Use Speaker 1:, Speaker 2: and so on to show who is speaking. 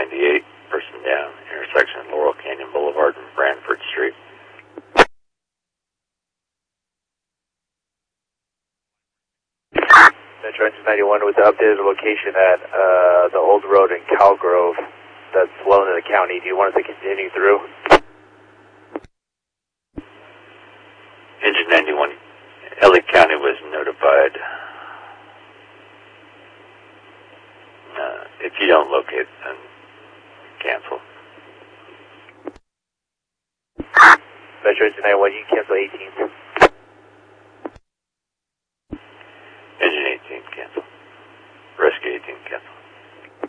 Speaker 1: 98, person down, intersection Laurel Canyon Boulevard and Branford Street.
Speaker 2: Metro Engine 91 with the updated location at the old road in Calgrove that's flown in the county. Do you want us to continue through?
Speaker 1: Engine 91, LA County was notified. If you don't locate, then cancel.
Speaker 2: Metro Engine 91, you can cancel 18th.